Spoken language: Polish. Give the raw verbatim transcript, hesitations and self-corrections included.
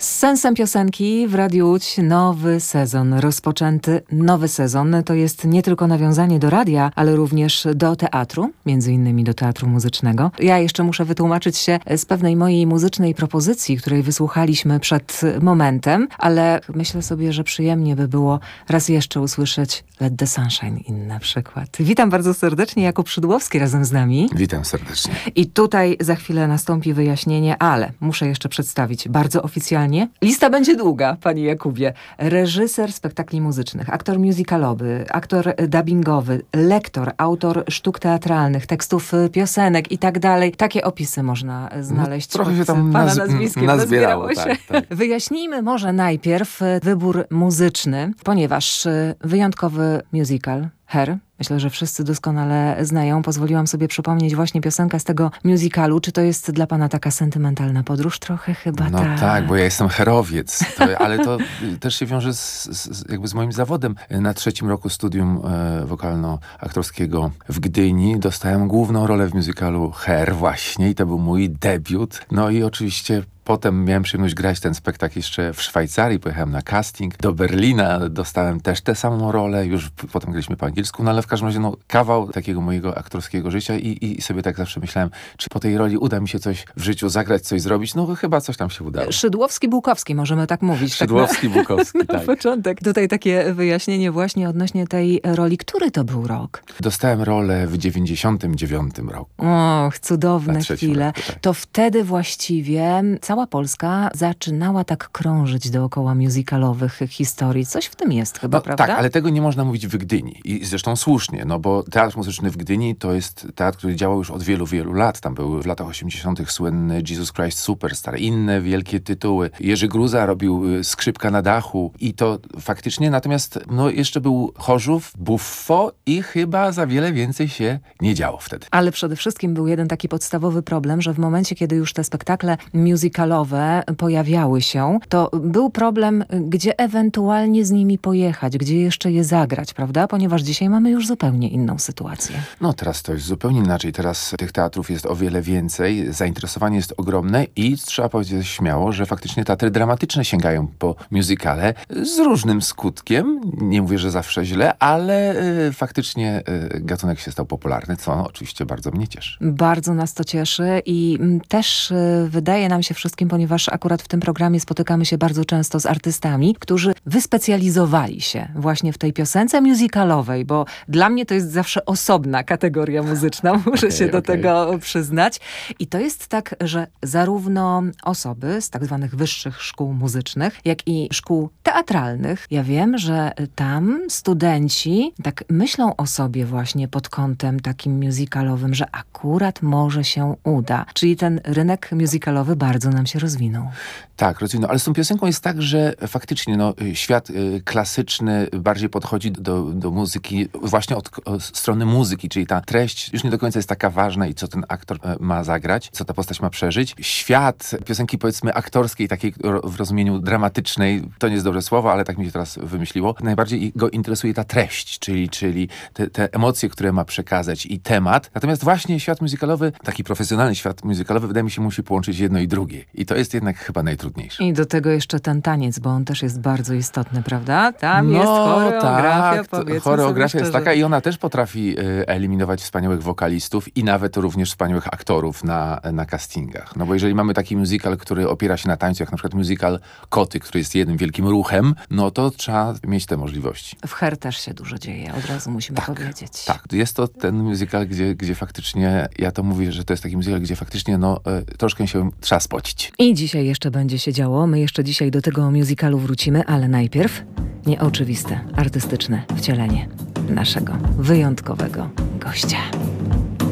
Z sensem piosenki w Radiu Łódź nowy sezon rozpoczęty. Nowy sezon to jest nie tylko nawiązanie do radia, ale również do teatru, między innymi do teatru muzycznego. Ja jeszcze muszę wytłumaczyć się z pewnej mojej muzycznej propozycji, której wysłuchaliśmy przed momentem, ale myślę sobie, że przyjemnie by było raz jeszcze usłyszeć Let the Sunshine In na przykład. Witam bardzo serdecznie, Jakub Szydłowski razem z nami. Witam serdecznie. I tutaj za chwilę nastąpi wyjaśnienie, ale muszę jeszcze przedstawić bardzo oficjalnie. Lista będzie długa, panie Jakubie. Reżyser spektakli muzycznych, aktor musicalowy, aktor dubbingowy, lektor, autor sztuk teatralnych, tekstów piosenek i tak dalej. Takie opisy można znaleźć. No, trochę się tam pana naz- nazwiskiem. nazbierało. Się. Tak, tak. Wyjaśnijmy może najpierw wybór muzyczny, ponieważ wyjątkowy musical Hair, myślę, że wszyscy doskonale znają. Pozwoliłam sobie przypomnieć właśnie piosenkę z tego musicalu. Czy to jest dla pana taka sentymentalna podróż? Trochę chyba no tak. No tak, bo ja jestem herowiec, to, ale to też się wiąże z, z, jakby z moim zawodem. Na trzecim roku studium e, wokalno-aktorskiego w Gdyni dostałem główną rolę w musicalu Hair właśnie i to był mój debiut. No i oczywiście potem miałem przyjemność grać ten spektakl jeszcze w Szwajcarii. Pojechałem na casting do Berlina. Dostałem też tę samą rolę. Już p- potem graliśmy po angielsku. No ale w każdym razie no, kawał takiego mojego aktorskiego życia i, i sobie tak zawsze myślałem, czy po tej roli uda mi się coś w życiu zagrać, coś zrobić. No chyba coś tam się udało. Szydłowski-Bukowski, możemy tak mówić. Szydłowski-Bukowski, tak na, tak. na początek. Tutaj takie wyjaśnienie właśnie odnośnie tej roli. Który to był rok? Dostałem rolę w dziewięćdziesiątym dziewiątym roku. Och, cudowne chwile. Roku, tak. To wtedy właściwie cała Polska zaczynała tak krążyć dookoła musicalowych historii. Coś w tym jest chyba, no, prawda? Tak, ale tego nie można mówić w Gdyni. I zresztą słusznie, no bo teatr muzyczny w Gdyni to jest teatr, który działał już od wielu, wielu lat. Tam były w latach osiemdziesiątych słynny Jesus Christ Superstar, inne wielkie tytuły. Jerzy Gruza robił Skrzypka na dachu i to faktycznie, natomiast no jeszcze był Chorzów, Buffo i chyba za wiele więcej się nie działo wtedy. Ale przede wszystkim był jeden taki podstawowy problem, że w momencie, kiedy już te spektakle musicalowe pojawiały się, to był problem, gdzie ewentualnie z nimi pojechać, gdzie jeszcze je zagrać, prawda? Ponieważ dzisiaj mamy już zupełnie inną sytuację. No teraz to jest zupełnie inaczej. Teraz tych teatrów jest o wiele więcej, zainteresowanie jest ogromne i trzeba powiedzieć śmiało, że faktycznie teatry dramatyczne sięgają po musicale z różnym skutkiem. Nie mówię, że zawsze źle, ale y, faktycznie y, gatunek się stał popularny, co no, oczywiście bardzo mnie cieszy. Bardzo nas to cieszy i m, też y, wydaje nam się wszystkim, ponieważ akurat w tym programie spotykamy się bardzo często z artystami, którzy wyspecjalizowali się właśnie w tej piosence musicalowej, bo dla mnie to jest zawsze osobna kategoria muzyczna, muszę okay, się do okay. tego przyznać. I to jest tak, że zarówno osoby z tak zwanych wyższych szkół muzycznych, jak i szkół teatralnych, ja wiem, że tam studenci tak myślą o sobie właśnie pod kątem takim musicalowym, że akurat może się uda. Czyli ten rynek musicalowy bardzo nam się rozwinął. Tak, rozwinął. Ale z tą piosenką jest tak, że faktycznie no, świat y, klasyczny bardziej podchodzi do, do muzyki właśnie od, od strony muzyki, czyli ta treść już nie do końca jest taka ważna i co ten aktor y, ma zagrać, co ta postać ma przeżyć. Świat piosenki powiedzmy aktorskiej, takiej ro, w rozumieniu dramatycznej, to nie jest dobre słowo, ale tak mi się teraz wymyśliło, najbardziej go interesuje ta treść, czyli, czyli te, te emocje, które ma przekazać i temat. Natomiast właśnie świat musicalowy, taki profesjonalny świat musicalowy, wydaje mi się, musi połączyć jedno i drugie. I to jest jednak chyba najtrudniejsze. I do tego jeszcze ten taniec, bo on też jest bardzo istotny, prawda? Tam no, jest choreografia, tak, powiedzmy choreografia sobie jest szczerze. taka i ona też potrafi y, eliminować wspaniałych wokalistów i nawet również wspaniałych aktorów na, na castingach. No bo jeżeli mamy taki musical, który opiera się na tańcu, jak na przykład musical Koty, który jest jednym wielkim ruchem, no to trzeba mieć te możliwości. W Hair też się dużo dzieje, od razu musimy tak, powiedzieć. Tak, jest to ten musical, gdzie, gdzie faktycznie, ja to mówię, że to jest taki musical, gdzie faktycznie no, y, troszkę się trzeba spocić. I dzisiaj jeszcze będzie się działo. My jeszcze dzisiaj do tego musicalu wrócimy, ale najpierw nieoczywiste, artystyczne wcielenie naszego wyjątkowego gościa.